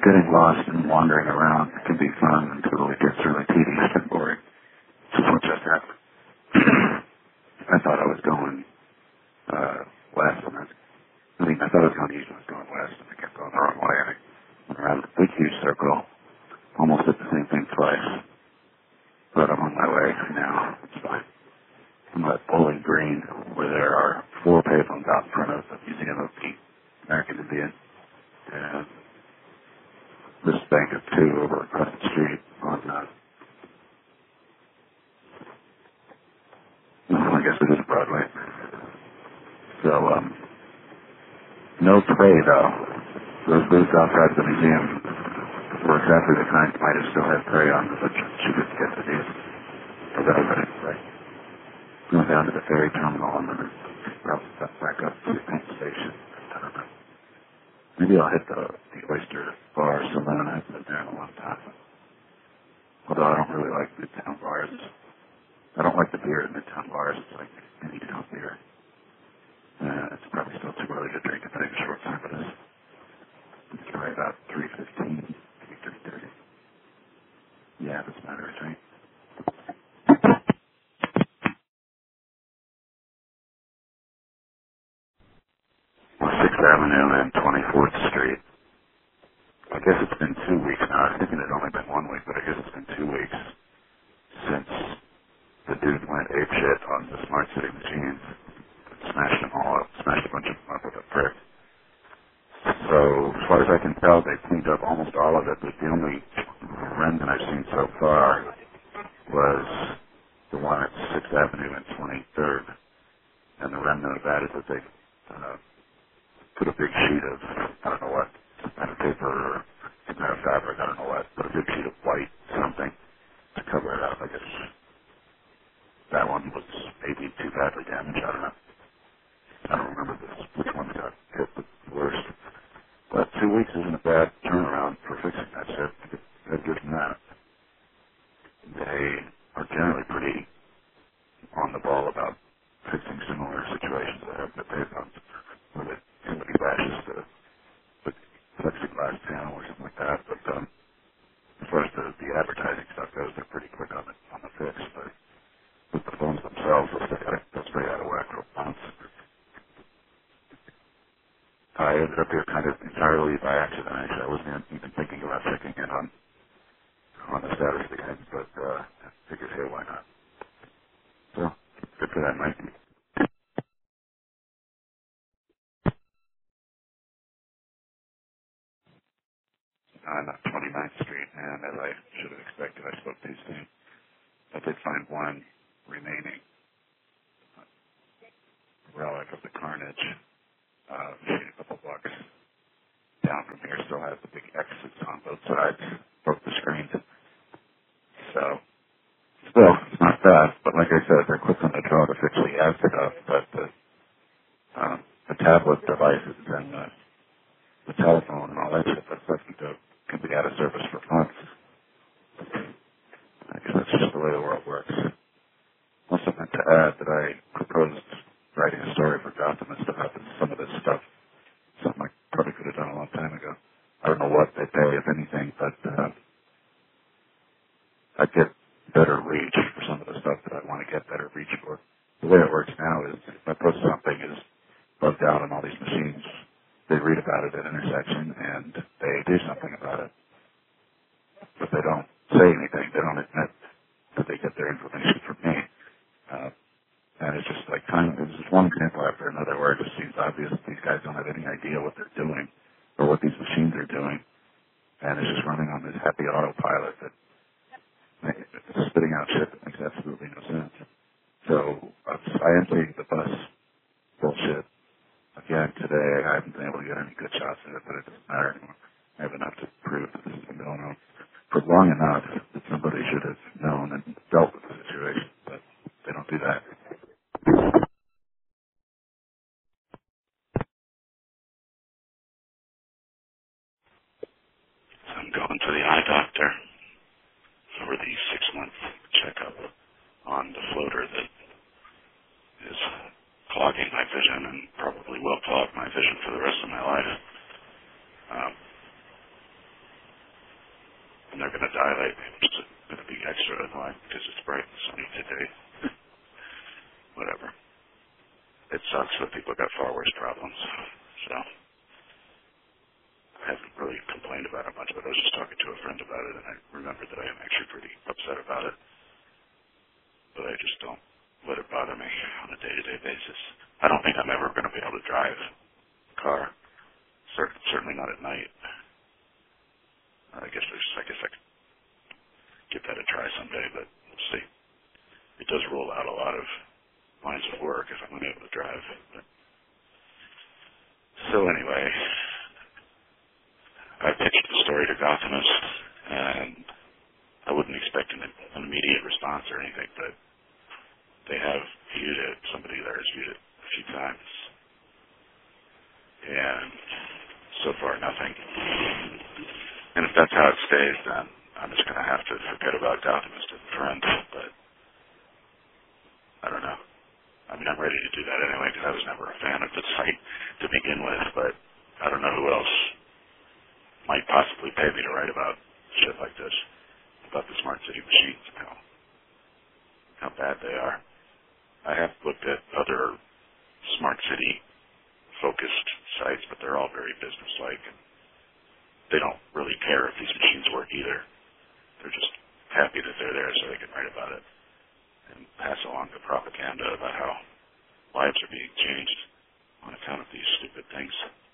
getting lost and wandering around can be fun until it gets really tedious and boring. This is what just happened. I thought I was going west, and I thought I was going east, and I was going west, and I kept going the wrong way. And I went around a big, huge circle, almost did the same thing twice, but I'm on my way now. It's fine. I'm at Bowling Green, where there are 4 payphones out in front of the Museum of the American Indian, and this bank of 2 over across the street on, I guess it is Broadway. So, no prey though. Those booths outside the museum were exactly the kind you might have still had prey on, but she couldn't get to these. So that was it. Right. Went down to the ferry terminal and then probably got back up to the main station. I don't know. Maybe I'll hit the Oyster Bar Saloon. I haven't been there in a long time. Although I don't really like Midtown bars. I don't like the beer at Midtown bars. It's like any town beer. It's probably still too early to drink it, but it's a short time for this. It's probably about 3:15, maybe 3:30. Yeah, that's about right, right? 6th Avenue and 24th Street. I guess it's been 2 weeks now. I was thinking it'd only been 1 week, but I guess it's been 2 weeks since the dude went apeshit on the Smart City machines. Smashed them all up, smashed a bunch of them up with a brick. So, as far as I can tell, they cleaned up almost all of it, but the only remnant I've seen so far was the one at 6th Avenue and 23rd. And the remnant of that is that they put a big sheet of, I don't know what, some kind of paper or some kind of fabric, I don't know what, but a big sheet of white something to cover it up. I guess that one was maybe too badly damaged, I don't know. I don't remember which one got hit the worst. But 2 weeks isn't a bad turnaround for fixing that shit. I'd give them that. They are generally pretty on the ball about fixing similar situations that happen at payphones, where somebody bashes the plexiglass panel or something like that. But as far as the advertising stuff goes, they're pretty quick on the fix. But with the phones themselves, they'll stay out of whack for months. I ended up here kind of entirely by accident. Actually, I wasn't even thinking about checking in on the status again, but I figured, hey, why not? So, good for that, Mike. I'm at 29th Street, and as I should have expected, I spoke too soon. I did find one remaining relic of the carnage. Machine a couple blocks down from here still has the big X's on both sides, broke the screens. So, still, it's not bad, but like I said, they're quick on the draw to fix the ad stuff, but the tablet devices and the telephone and all that shit, that stuff can be out of service for months. I guess that's just the way the world works. Also meant to add that I proposed writing a story for Gothamist about some of this stuff, something I probably could have done a long time ago. I don't know what they pay, if anything, but I'd get better reach for some of the stuff that I want to get better reach for. The way it works now is if I post something is bugged out on all these machines, they read about it at intersection and they do something about it. But they don't say anything. They don't admit that they get their information from me. And it's just like it's just one example after another where it just seems obvious that these guys don't have any idea what they're doing or what these machines are doing. And it's just running on this happy autopilot that it's spitting out shit that makes absolutely no sense. So I am taking the bus bullshit again today. I haven't been able to get any good shots at it, but it doesn't matter anymore. I have enough to prove that this has been going on for long enough that somebody should have known and dealt with the situation, but they don't do that. So I'm going to the eye doctor for the 6-month checkup on the floater that is clogging my vision and probably will clog my vision for the rest of my life. not going to dilate me, which is going to be extra annoying because it's bright and sunny today. Whatever. It sucks that people got far worse problems. So I haven't really complained about it much, but I was just talking to a friend about it, and I remembered that I am actually pretty upset about it. But I just don't let it bother me on a day-to-day basis. I don't think I'm ever going to be able to drive a car. Certainly not at night. I guess I could give that a try someday, but we'll see. It does rule out a lot of lines of work if I'm unable to drive. But so anyway, I pitched the story to Gothamist, and I wouldn't expect an immediate response or anything, but they have viewed it. Somebody there has viewed it a few times, and so far nothing. And if that's how it stays, then I'm just going to have to forget about Gothamist as a friend. But I don't know. I mean, I'm ready to do that anyway because I was never a fan of the site to begin with. But I don't know who else might possibly pay me to write about shit like this, about the smart city machines and how bad they are. I have looked at other smart city focused sites, but they're all very business-like, and they don't really care if these machines work either. They're just happy that they're there so they can write about it and pass along the propaganda about how lives are being changed on account of these stupid things.